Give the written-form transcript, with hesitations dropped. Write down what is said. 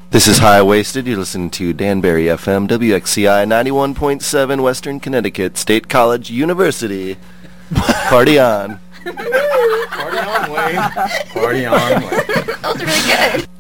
This is High Waisted. You're listening to Danbury FM, WXCI 91.7, Western Connecticut State College University. Party on. Party on, Wayne. Party on, Wayne. That was really good.